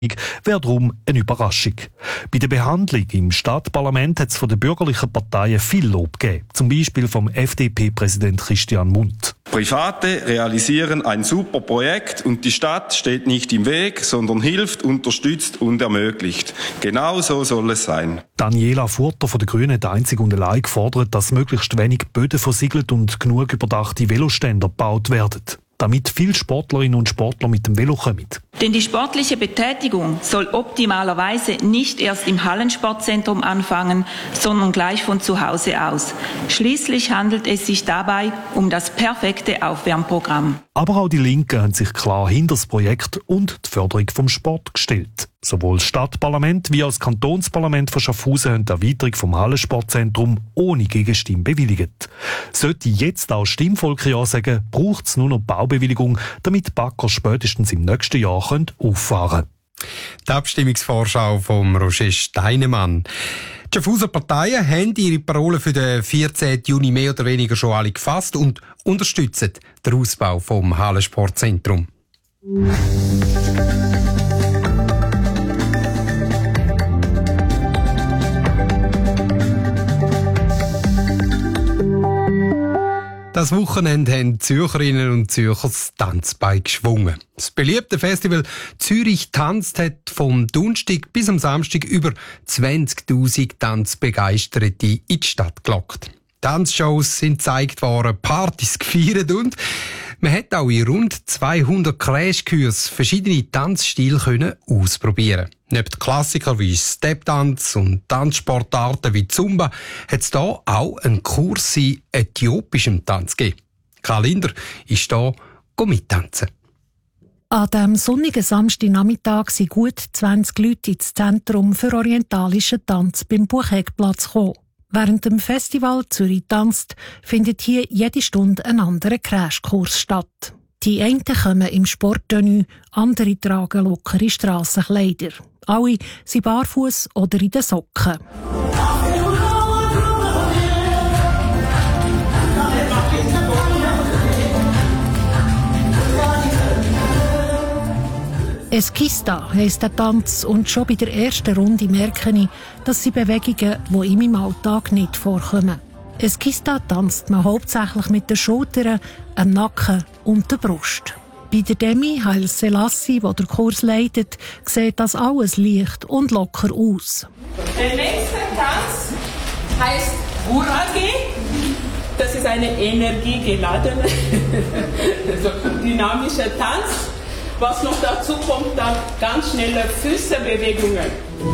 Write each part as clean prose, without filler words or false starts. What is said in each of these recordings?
wäre darum eine Überraschung. Bei der Behandlung im Stadtparlament hat es von den bürgerlichen Parteien viel Lob gegeben. Zum Beispiel vom FDP-Präsident Christian Mundt. Private realisieren ein super Projekt und die Stadt steht nicht im Weg, sondern hilft, unterstützt und ermöglicht. Genau so soll es sein. Daniela Furter von den Grünen hat einzig und allein gefordert, dass möglichst wenig Böden versiegelt und genug überdachte Veloständer gebaut werden, damit viele Sportlerinnen und Sportler mit dem Velo kommen. Denn die sportliche Betätigung soll optimalerweise nicht erst im Hallensportzentrum anfangen, sondern gleich von zu Hause aus. Schließlich handelt es sich dabei um das perfekte Aufwärmprogramm. Aber auch die Linken haben sich klar hinter das Projekt und die Förderung vom Sport gestellt. Sowohl das Stadtparlament wie auch das Kantonsparlament von Schaffhausen haben die Erweiterung vom Hallensportzentrum ohne Gegenstimme bewilligt. Sollte jetzt auch Stimmvolk ja sagen, braucht es nur noch Baubewilligung, damit die Bagger spätestens im nächsten Jahr auffahren können. Die Abstimmungsvorschau von Roger Steinemann. Die Schaffhauser Parteien haben ihre Parolen für den 14. Juni mehr oder weniger schon alle gefasst und unterstützen den Ausbau vom Hallensportzentrum. Das Wochenende haben Zürcherinnen und Zürcher das Tanzbein geschwungen. Das beliebte Festival Zürich tanzt hat vom Donnerstag bis am Samstag über 20.000 Tanzbegeisterte in die Stadt gelockt. Tanzshows sind gezeigt worden, Partys gefeiert und man hat auch in rund 200 Crashkurse verschiedene Tanzstile ausprobieren. Neben Klassikern wie Stepdance und Tanzsportarten wie Zumba hat es hier auch einen Kurs in äthiopischem Tanz gegeben. Karl Linder ist hier mittanzen. An diesem sonnigen Samstagnachmittag sind gut 20 Leute ins Zentrum für orientalischen Tanz beim Bucheckplatz gekommen. Während dem Festival Zürich tanzt findet hier jede Stunde ein anderer Crashkurs statt. Die einen kommen im Sporttenue, andere tragen lockere Strassenkleider. Alle sind barfuß oder in den Socken. Eskista heisst der Tanz und schon bei der ersten Runde merke ich, dass sie Bewegungen, die in meinem Alltag nicht vorkommen. Eskista tanzt man hauptsächlich mit den Schultern, dem Nacken und der Brust. Bei der Demi Haile Selassie, die den Kurs leitet, sieht das alles leicht und locker aus. Der nächste Tanz heißt Gurage. Das ist eine energiegeladene, dynamischer Tanz. Was noch dazu kommt, dann ganz schnelle Füßebewegungen.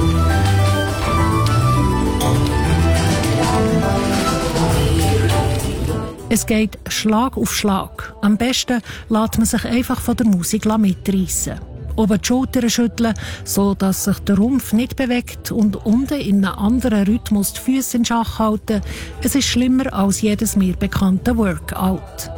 Es geht Schlag auf Schlag. Am besten lässt man sich einfach von der Musik mitreissen. Oben die Schultern schütteln, so dass sich der Rumpf nicht bewegt und unten in einem anderen Rhythmus die Füße in Schach halten. Es ist schlimmer als jedes mir bekannte Workout.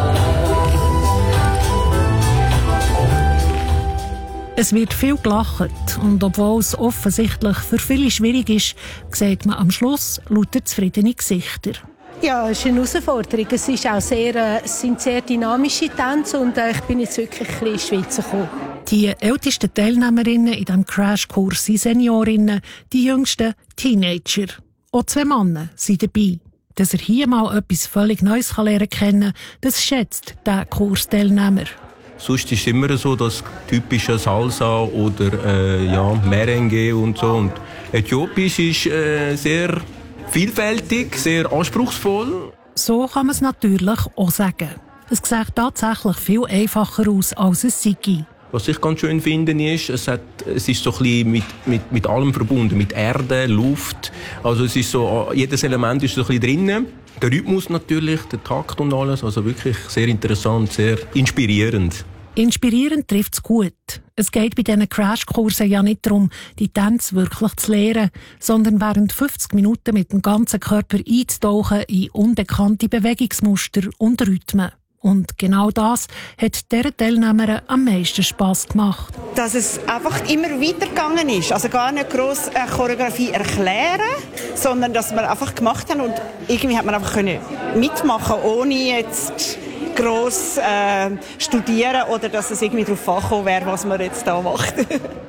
Es wird viel gelacht und obwohl es offensichtlich für viele schwierig ist, sieht man am Schluss lauter zufriedene Gesichter. Ja, es ist eine Herausforderung. Es sind sehr dynamische Tänze und ich bin jetzt wirklich ein bisschen ins Schwitzen gekommen. Die ältesten Teilnehmerinnen in diesem Crashkurs sind Seniorinnen, die jüngsten Teenager. Auch 2 Männer sind dabei. Dass er hier mal etwas völlig Neues lernen kann, das schätzt der Kursteilnehmer. Sonst ist es immer so, dass typische Salsa oder Merengue und so. Und Äthiopisch ist sehr vielfältig, sehr anspruchsvoll. So kann man es natürlich auch sagen. Es sieht tatsächlich viel einfacher aus, als es sei. Was ich ganz schön finde, ist, es ist so ein bisschen mit allem verbunden, mit Erde, Luft. Also es ist so, jedes Element ist so ein bisschen drin. Der Rhythmus natürlich, der Takt und alles. Also wirklich sehr interessant, sehr inspirierend. Inspirierend trifft es gut. Es geht bei diesen Crashkursen ja nicht darum, die Tänze wirklich zu lernen, sondern während 50 Minuten mit dem ganzen Körper einzutauchen in unbekannte Bewegungsmuster und Rhythmen. Und genau das hat dieser Teilnehmerin am meisten Spass gemacht. Dass es einfach immer weitergegangen ist. Also gar nicht gross eine Choreografie erklären, sondern dass wir einfach gemacht haben und irgendwie hat man einfach mitmachen können, ohne jetzt gross studieren oder dass es irgendwie darauf angekommen wäre, was man jetzt da macht.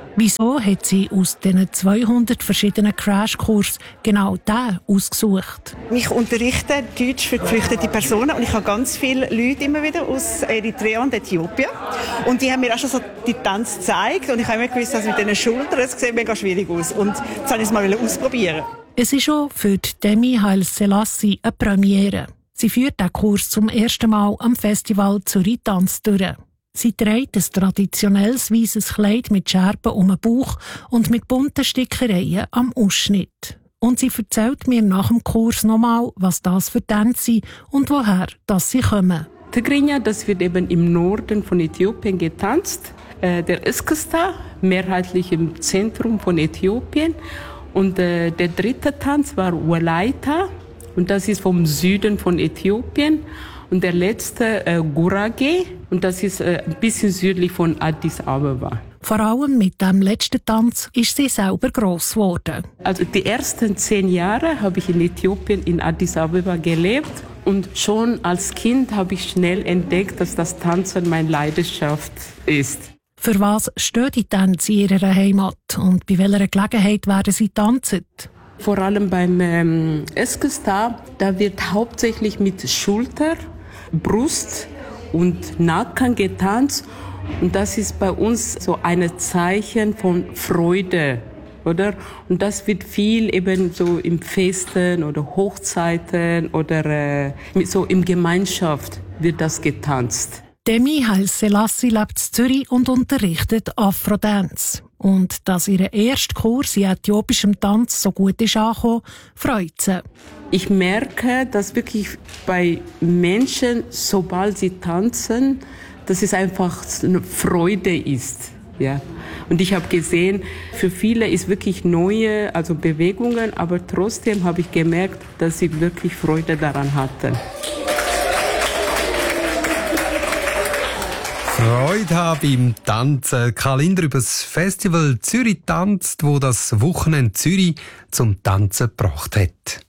Wieso hat sie aus diesen 200 verschiedenen Crashkursen genau den ausgesucht? Ich unterrichte Deutsch für geflüchtete Personen und ich habe ganz viele Leute immer wieder aus Eritrea und Äthiopien. Und die haben mir auch schon so die Tanz gezeigt und ich habe immer gewusst, dass mit diesen Schultern, das sieht mega schwierig aus. Und jetzt wollte ich es mal ausprobieren. Es ist auch für Demi Haile Selassie eine Premiere. Sie führt den Kurs zum ersten Mal am Festival Zürich Tanz durch. Sie trägt ein traditionelles weißes Kleid mit Scherben um den Bauch und mit bunten Stickereien am Ausschnitt. Und sie erzählt mir nach dem Kurs nochmal, was das für Tänze sind und woher dass sie kommen. Tigrinya, das wird eben im Norden von Äthiopien getanzt. Der Iskista, mehrheitlich im Zentrum von Äthiopien. Und der dritte Tanz war Walaita, und das ist vom Süden von Äthiopien. Und der letzte Gurage, und das ist ein bisschen südlich von Addis Abeba. Vor allem mit dem letzten Tanz ist sie selber gross geworden. Also die ersten 10 Jahre habe ich in Äthiopien, in Addis Abeba gelebt. Und schon als Kind habe ich schnell entdeckt, dass das Tanzen meine Leidenschaft ist. Für was stehen die Tänze in ihrer Heimat und bei welcher Gelegenheit werden sie tanzen? Vor allem beim Eskista, da wird hauptsächlich mit Schulter, Brust und Nacken getanzt. Und das ist bei uns so ein Zeichen von Freude, oder? Und das wird viel eben so im Festen oder Hochzeiten oder so in Gemeinschaft wird das getanzt. Demi Haile Selassie lebt in Zürich und unterrichtet Afro-Dance. Und dass ihr erster Kurs in äthiopischem Tanz so gut ist angekommen, freut sie. Ich merke, dass wirklich bei Menschen, sobald sie tanzen, dass es einfach eine Freude ist. Ja. Und ich habe gesehen, für viele ist wirklich neue, also Bewegungen, aber trotzdem habe ich gemerkt, dass sie wirklich Freude daran hatten. Freude haben beim Tanzen. Karl Linder über das Festival Zürich tanzt, wo das Wochenende Zürich zum Tanzen gebracht hat.